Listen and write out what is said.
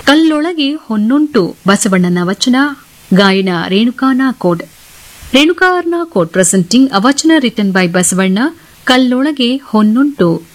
ಕಲ್ಲೊಳಗೆ ಹೊನ್ನುಂಟು ಬಸವಣ್ಣನ ವಚನ ಗಾಯನ ರೇಣುಕಾನಾಕೋಡ್ ಪ್ರೆಸೆಂಟಿಂಗ್ ಅ ವಚನ ರಿಟನ್ ಬೈ ಬಸವಣ್ಣ ಕಲ್ಲೊಳಗೆ ಹೊನ್ನುಂಟು